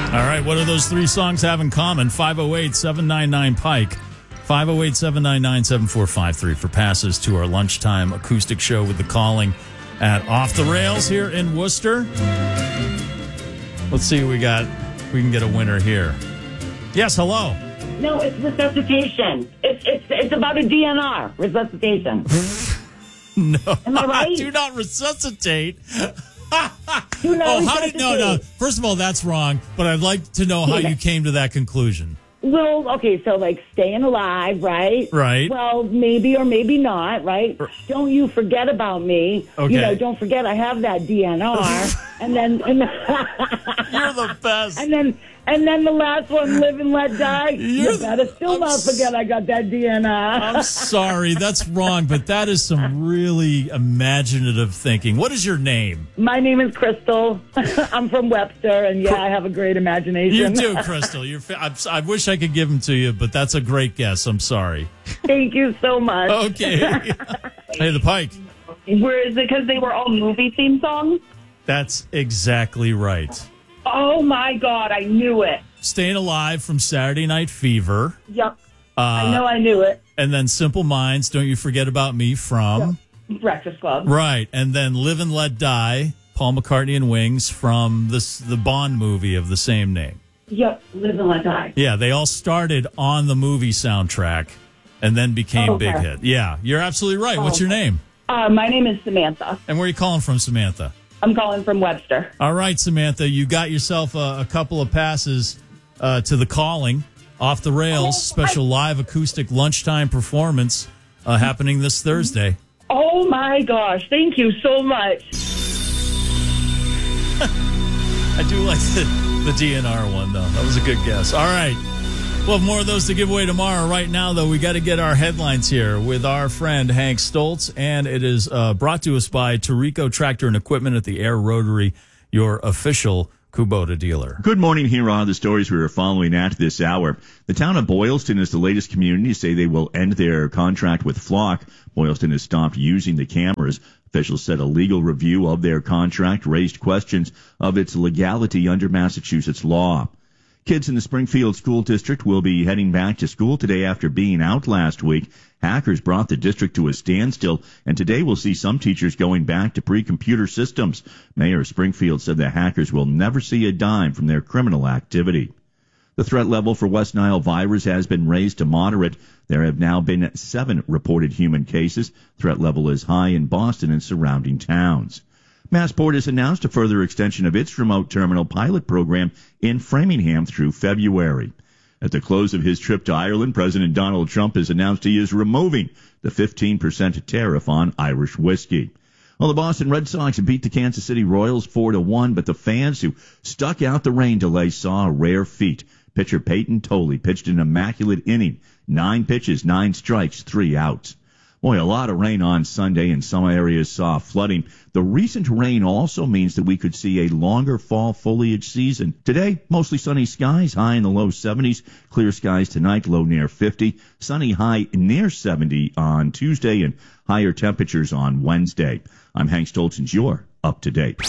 All right, what do those three songs have in common? 508-799-PIKE. 508-799-7453 for passes to our lunchtime acoustic show with The Calling at Off the Rails here in Worcester. Let's see what we got. We can get a winner here. Yes, hello. No, it's resuscitation. It's about a DNR. Resuscitation. No. Am I right? Do not resuscitate. No. First of all, that's wrong, but I'd like to know how you came to that conclusion. Well, okay, so like staying alive, right? Right. Well, maybe or maybe not, right? Don't you forget about me. Okay. Don't forget I have that DNR. and then You're the best. And then the last one, live and let die. You better still not forget I got that DNR. I'm sorry, that's wrong, but that is some really imaginative thinking. What is your name? My name is Crystal. I'm from Webster, and I have a great imagination. You do, Crystal. I wish I could give them to you, but that's a great guess. I'm sorry. Thank you so much. Okay. Hey, the Pike. Where is it? Because they were all movie theme songs? That's exactly right. Oh, my God. I knew it. Staying Alive from Saturday Night Fever. Yep. I knew it. And then Simple Minds, Don't You Forget About Me from... Yep. Breakfast Club. Right. And then Live and Let Die, Paul McCartney and Wings from the Bond movie of the same name. Yep. Live and Let Die. Yeah, they all started on the movie soundtrack and then became big hit. Yeah, you're absolutely right. What's your name? My name is Samantha. And where are you calling from, Samantha? I'm calling from Webster. All right, Samantha, you got yourself a couple of passes to The Calling, Off the Rails, special live acoustic lunchtime performance happening this Thursday. Oh, my gosh. Thank you so much. I do like the DNR one, though. That was a good guess. All right. We'll have more of those to give away tomorrow. Right now, though, we got to get our headlines here with our friend Hank Stoltz, and it is brought to us by Tarico Tractor and Equipment at the Air Rotary, your official Kubota dealer. Good morning. Here are the stories we are following at this hour. The town of Boylston is the latest community to say they will end their contract with Flock. Boylston has stopped using the cameras. Officials said a legal review of their contract raised questions of its legality under Massachusetts law. Kids in the Springfield School District will be heading back to school today after being out last week. Hackers brought the district to a standstill, and today we'll see some teachers going back to pre-computer systems. Mayor Springfield said the hackers will never see a dime from their criminal activity. The threat level for West Nile virus has been raised to moderate. There have now been 7 reported human cases. Threat level is high in Boston and surrounding towns. Massport has announced a further extension of its remote terminal pilot program in Framingham through February. At the close of his trip to Ireland, President Donald Trump has announced he is removing the 15% tariff on Irish whiskey. Well, the Boston Red Sox beat the Kansas City Royals 4-1, but the fans who stuck out the rain delay saw a rare feat. Pitcher Peyton Tolley pitched an immaculate inning, 9 pitches, 9 strikes, 3 outs. Boy, a lot of rain on Sunday, and some areas saw flooding. The recent rain also means that we could see a longer fall foliage season. Today, mostly sunny skies, high in the low 70s. Clear skies tonight, low near 50. Sunny high near 70 on Tuesday, and higher temperatures on Wednesday. I'm Hank Stoltz, and you're up to date.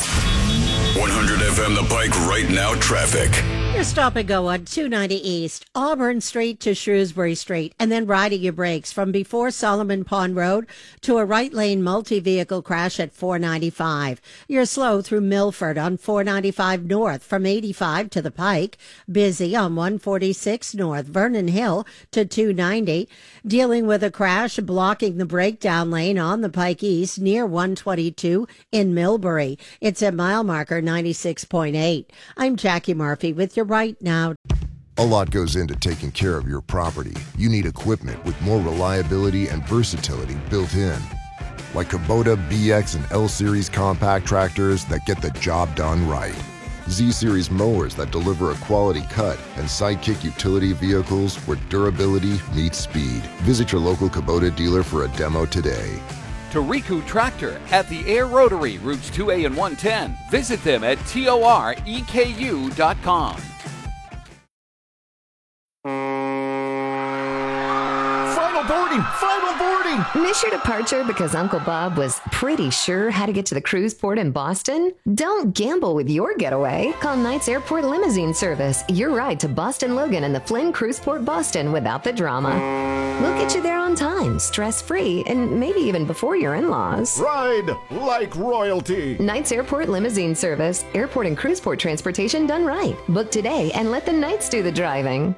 100 FM The Pike right now traffic. Your stop and go on 290 East, Auburn Street to Shrewsbury Street, and then riding your brakes from before Solomon Pond Road to a right lane multi-vehicle crash at 495. You're slow through Milford on 495 North from 85 to the Pike. Busy on 146 North, Vernon Hill to 290. Dealing with a crash blocking the breakdown lane on the Pike East near 122 in Millbury. It's at mile marker 96.8. I'm Jackie Murphy with your Right Now. A lot goes into taking care of your property. You need equipment with more reliability and versatility built in. Like Kubota BX and L Series compact tractors that get the job done right. Z Series mowers that deliver a quality cut, and Sidekick utility vehicles where durability meets speed. Visit your local Kubota dealer for a demo today. Tarico Tractor at the Air Rotary, routes 2A and 110. Visit them at toreku.com. Final boarding boarding! Final boarding! Miss your departure because Uncle Bob was pretty sure how to get to the cruise port in Boston? Don't gamble with your getaway. Call Knights Airport Limousine Service. Your ride to Boston Logan and the Flynn Cruise Port Boston without the drama. We'll get you there on time, stress-free, and maybe even before your in-laws. Ride like royalty. Knights Airport Limousine Service. Airport and cruise port transportation done right. Book today and let the Knights do the driving.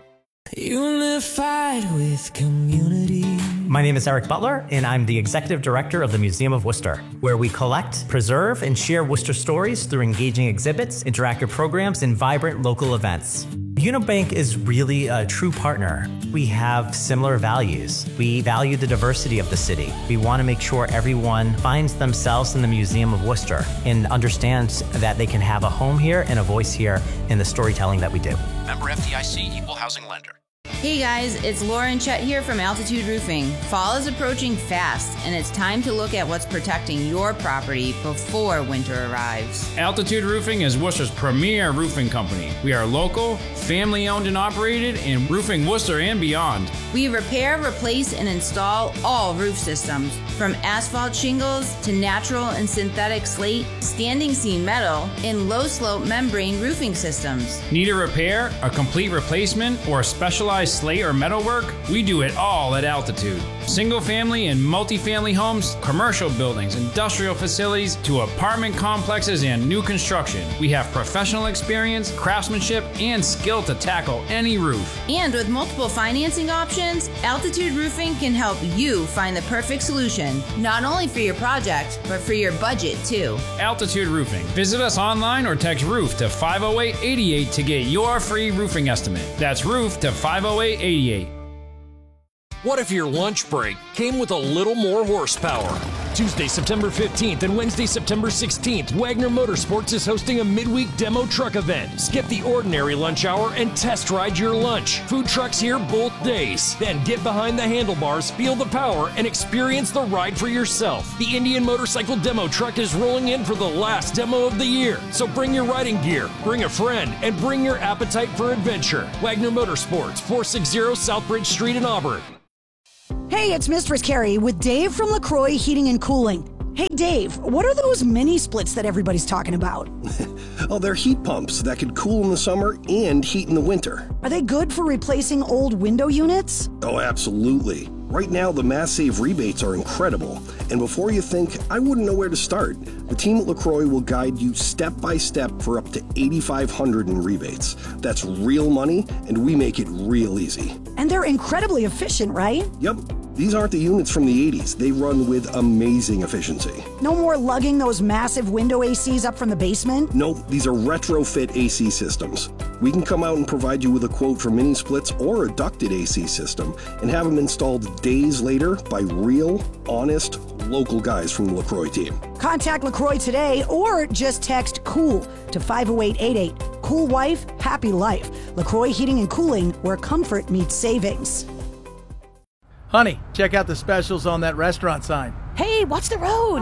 Unified with community. My name is Eric Butler, and I'm the Executive Director of the Museum of Worcester, where we collect, preserve, and share Worcester stories through engaging exhibits, interactive programs, and vibrant local events. Unibank is really a true partner. We have similar values. We value the diversity of the city. We want to make sure everyone finds themselves in the Museum of Worcester and understands that they can have a home here and a voice here in the storytelling that we do. Member FDIC, Equal Housing Lender. Hey guys, it's Lauren Chet here from Altitude Roofing. Fall is approaching fast, and it's time to look at what's protecting your property before winter arrives. Altitude Roofing is Worcester's premier roofing company. We are local, family-owned and operated, and roofing Worcester and beyond. We repair, replace, and install all roof systems, from asphalt shingles to natural and synthetic slate, standing seam metal, and low-slope membrane roofing systems. Need a repair, a complete replacement, or specialized slate or metal work? We do it all at Altitude. Single family and multifamily homes, commercial buildings, industrial facilities, to apartment complexes and new construction. We have professional experience, craftsmanship, and skill to tackle any roof. And with multiple financing options, Altitude Roofing can help you find the perfect solution, not only for your project, but for your budget too. Altitude Roofing. Visit us online or text ROOF to 50888 to get your free roofing estimate. That's ROOF to 50888. What if your lunch break came with a little more horsepower? Tuesday, September 15th and Wednesday, September 16th, Wagner Motorsports is hosting a midweek demo truck event. Skip the ordinary lunch hour and test ride your lunch. Food trucks here both days. Then get behind the handlebars, feel the power, and experience the ride for yourself. The Indian Motorcycle Demo Truck is rolling in for the last demo of the year. So bring your riding gear, bring a friend, and bring your appetite for adventure. Wagner Motorsports, 460 Southbridge Street in Auburn. Hey, it's Mistress Carrie with Dave from LaCroix Heating and Cooling. Hey, Dave, what are those mini splits that everybody's talking about? Oh, they're heat pumps that can cool in the summer and heat in the winter. Are they good for replacing old window units? Oh, absolutely. Right now, the Mass Save rebates are incredible. And before you think, I wouldn't know where to start, the team at LaCroix will guide you step by step for up to $8,500 in rebates. That's real money, and we make it real easy. And they're incredibly efficient, right? Yep. These aren't the units from the 80s. They run with amazing efficiency. No more lugging those massive window ACs up from the basement? Nope, these are retrofit AC systems. We can come out and provide you with a quote for mini splits or a ducted AC system and have them installed days later by real, honest, local guys from the LaCroix team. Contact LaCroix today or just text COOL to 50888. Cool wife, happy life. LaCroix Heating and Cooling, where comfort meets savings. Honey, check out the specials on that restaurant sign. Hey, watch the road!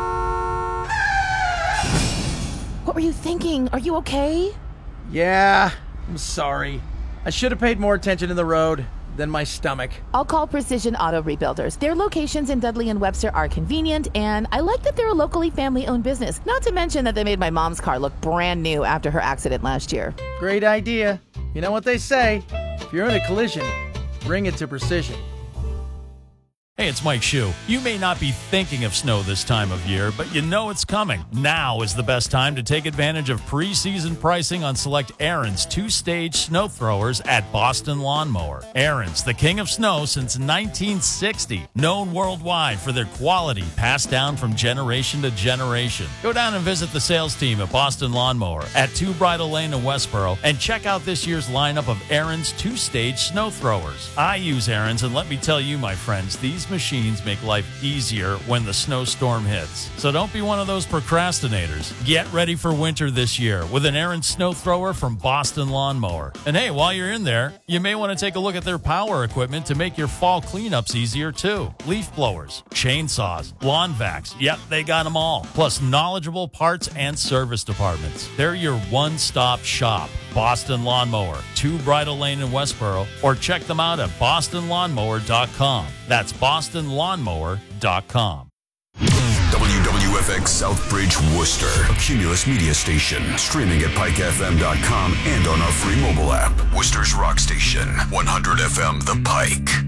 What were you thinking? Are you okay? Yeah, I'm sorry. I should have paid more attention to the road than my stomach. I'll call Precision Auto Rebuilders. Their locations in Dudley and Webster are convenient, and I like that they're a locally family-owned business. Not to mention that they made my mom's car look brand new after her accident last year. Great idea. You know what they say, if you're in a collision, bring it to Precision. Hey, it's Mike Shue. You may not be thinking of snow this time of year, but you know it's coming. Now is the best time to take advantage of preseason pricing on select Ariens 2-stage snow throwers at Boston Lawn Mower. Ariens, the king of snow since 1960, known worldwide for their quality passed down from generation to generation. Go down and visit the sales team at Boston Lawn Mower at 2 Bridle Lane in Westboro and check out this year's lineup of Ariens 2-stage snow throwers. I use Ariens, and let me tell you, my friends, these machines make life easier when the snowstorm hits. So don't be one of those procrastinators. Get ready for winter this year with an Ariens snow thrower from Boston Lawn Mower. And hey, while you're in there, you may want to take a look at their power equipment to make your fall cleanups easier too. Leaf blowers, chainsaws, lawn vacs, yep, they got them all. Plus knowledgeable parts and service departments. They're your one-stop shop. Boston Lawnmower, 2 Bridle Lane in Westboro, or check them out at bostonlawnmower.com. That's bostonlawnmower.com. WWFX Southbridge, Worcester, a Cumulus media station, streaming at pikefm.com and on our free mobile app. Worcester's rock station, 100 FM The Pike.